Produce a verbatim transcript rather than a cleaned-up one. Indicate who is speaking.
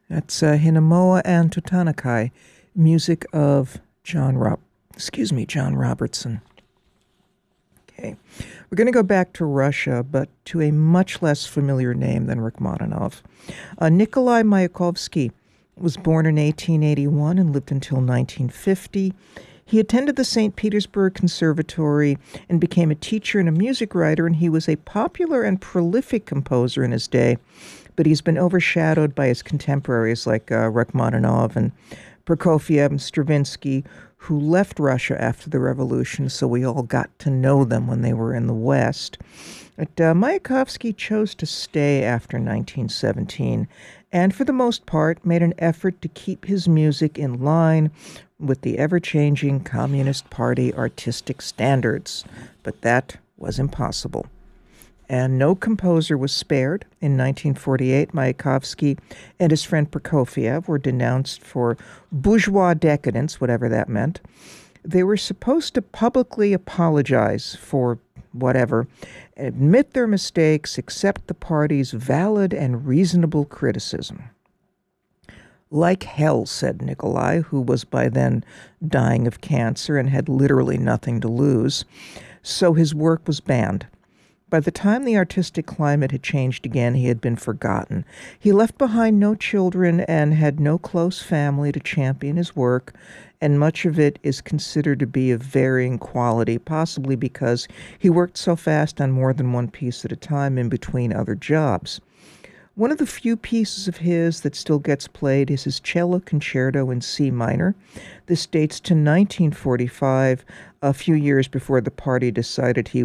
Speaker 1: That's uh, Hinamoa and Tutanakai, music of John Rob. Excuse me, John Robertson. Okay, we're going to go back to Russia, but to a much less familiar name than Rachmaninoff. Uh, Nikolai Mayakovsky was born in eighteen eighty-one and lived until nineteen fifty. He attended the Saint Petersburg Conservatory and became a teacher and a music writer, and he was a popular and prolific composer in his day, but he's been overshadowed by his contemporaries like uh, Rachmaninoff and Prokofiev and Stravinsky, who left Russia after the revolution, so we all got to know them when they were in the West. But uh, Mayakovsky chose to stay after nineteen seventeen, and for the most part made an effort to keep his music in line with the ever-changing Communist Party artistic standards. But that was impossible. And no composer was spared. In nineteen forty-eight, Mayakovsky and his friend Prokofiev were denounced for bourgeois decadence, whatever that meant. They were supposed to publicly apologize for whatever, admit their mistakes, accept the party's valid and reasonable criticism. Like hell, said Nikolai, who was by then dying of cancer and had literally nothing to lose. So his work was banned. By the time the artistic climate had changed again, he had been forgotten. He left behind no children and had no close family to champion his work, and much of it is considered to be of varying quality, possibly because he worked so fast on more than one piece at a time in between other jobs. One of the few pieces of his that still gets played is his cello concerto in C minor. This dates to nineteen forty-five, a few years before the party decided he